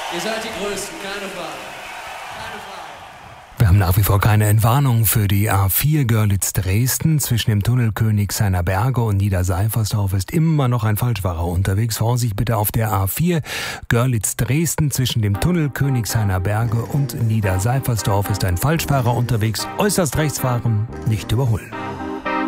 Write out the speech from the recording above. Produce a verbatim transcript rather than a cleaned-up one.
Ihr seid die Größten, keine Frage. Keine Frage. Wir haben nach wie vor keine Entwarnung für die A vier Görlitz-Dresden. Zwischen dem Tunnel Königshainer Berge und Niederseifersdorf ist immer noch ein Falschfahrer unterwegs. Vorsicht bitte auf der A vier Görlitz-Dresden. Zwischen dem Tunnel Königshainer Berge und Niederseifersdorf ist ein Falschfahrer unterwegs. Äußerst rechts fahren, nicht überholen.